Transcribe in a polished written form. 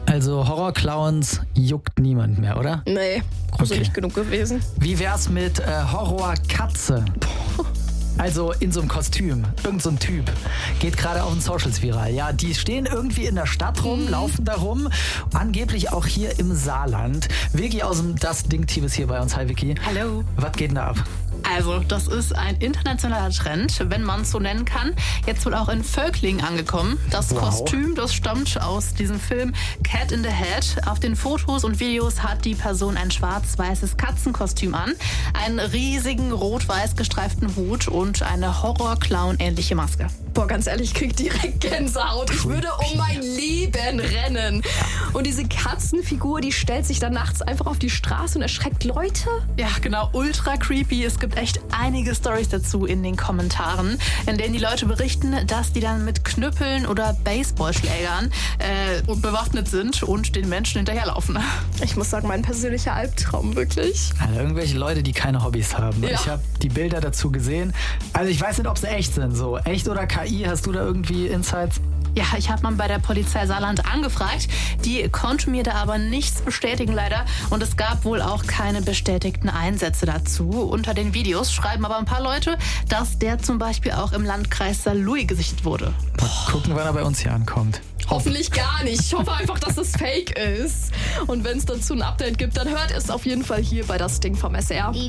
Also Horrorclowns juckt niemand mehr, oder? Nee, gruselig genug gewesen. Wie wär's mit Horrorkatze? Also in so einem Kostüm. Irgend so ein Typ. Geht gerade auf den Socials viral. Ja, die stehen irgendwie in der Stadt rum, laufen da rum. Angeblich auch hier im Saarland. Vicky aus dem Das Ding-Team ist hier bei uns. Hi Vicky. Hallo. Was geht denn da ab? Also, das ist ein internationaler Trend, wenn man es so nennen kann. Jetzt wohl auch in Völklingen angekommen. Das Kostüm, das stammt aus diesem Film Cat in the Hat. Auf den Fotos und Videos hat die Person ein schwarz-weißes Katzenkostüm an, einen riesigen rot-weiß gestreiften Hut und eine Horror-Clown-ähnliche Maske. Boah, ganz ehrlich, ich krieg direkt Gänsehaut. Ich würde um mein Leben rennen. Und diese Katzenfigur, die stellt sich dann nachts einfach auf die Straße und erschreckt Leute. Ja, genau, ultra creepy. Es gibt echt einige Storys dazu in den Kommentaren, in denen die Leute berichten, dass die dann mit Knüppeln oder Baseballschlägern bewaffnet sind und den Menschen hinterherlaufen. Ich muss sagen, mein persönlicher Albtraum, wirklich. Also irgendwelche Leute, die keine Hobbys haben. Ja. Ich habe die Bilder dazu gesehen. Also ich weiß nicht, ob sie echt sind. So echt oder KI? Hast du da irgendwie Insights? Ja, ich habe mal bei der Polizei Saarland angefragt. Die konnte mir da aber nichts bestätigen, leider. Und es gab wohl auch keine bestätigten Einsätze dazu. Unter den Videos schreiben aber ein paar Leute, dass der zum Beispiel auch im Landkreis Saarlouis gesichtet wurde. Gucken, wann er bei uns hier ankommt. Hoffentlich gar nicht. Ich hoffe einfach, dass das Fake ist. Und wenn es dazu ein Update gibt, dann hört es auf jeden Fall hier bei Das Ding vom SR. Die